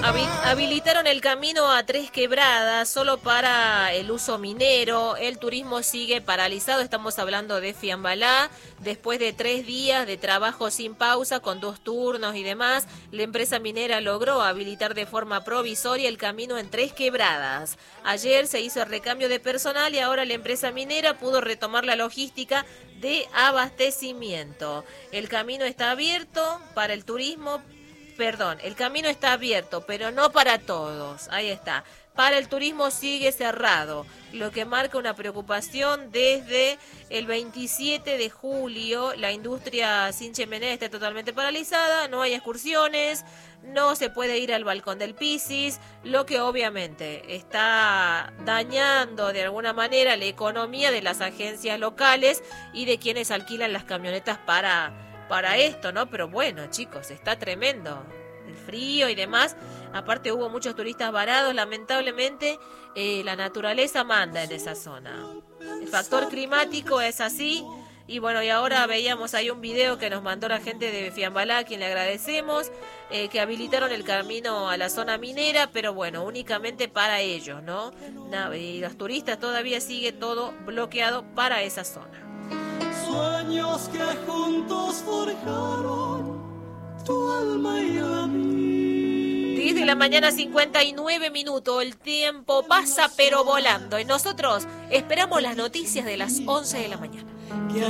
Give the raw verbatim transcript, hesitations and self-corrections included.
Habi- Habilitaron el camino a Tres Quebradas solo para el uso minero. El turismo sigue paralizado. Estamos hablando de Fiambalá. Después de tres días de trabajo sin pausa, con dos turnos y demás, la empresa minera logró habilitar de forma provisoria el camino en Tres Quebradas. Ayer se hizo el recambio de personal y ahora la empresa minera pudo retomar la logística de abastecimiento. El camino está abierto para el turismo. Perdón, el camino está abierto, pero no para todos. Ahí está. Para el turismo sigue cerrado, lo que marca una preocupación desde el veintisiete de julio. La industria sin chimenea está totalmente paralizada, no hay excursiones, no se puede ir al balcón del Pisis, lo que obviamente está dañando de alguna manera la economía de las agencias locales y de quienes alquilan las camionetas para... para esto, ¿no? Pero bueno, chicos, está tremendo el frío y demás. Aparte hubo muchos turistas varados, lamentablemente eh, la naturaleza manda en esa zona. El factor climático es así. Y bueno, y ahora veíamos ahí un video que nos mandó la gente de Fiambalá, a quien le agradecemos, eh, que habilitaron el camino a la zona minera, pero bueno, únicamente para ellos, ¿no? Y los turistas todavía sigue todo bloqueado para esa zona. Sueños que juntos forjaron tu alma y la mía. diez de la mañana, cincuenta y nueve minutos. El tiempo pasa pero volando. Y nosotros esperamos las noticias de las once de la mañana.